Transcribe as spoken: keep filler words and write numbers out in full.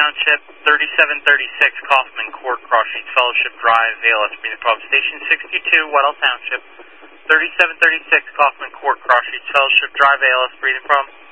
Township, thirty-seven thirty-six Kaufman Court, Cross Street Fellowship Drive, A L S breathing problem. Station sixty-two, Weddell Township, thirty-seven thirty-six Kaufman Court, Cross Street Fellowship Drive, A L S breathing problem.